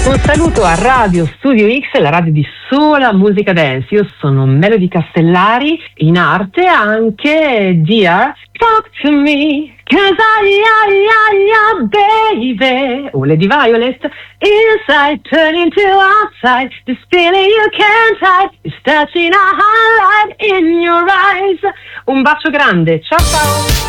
Un saluto a Radio Studio X, la radio di sola musica dance. Io sono Melody Castellari, in arte anche Dear Talk to Me, 'cause baby. O Lady Violet, inside turn into outside, this feeling you can't hide, is touching a highlight in your eyes. Un bacio grande, ciao ciao!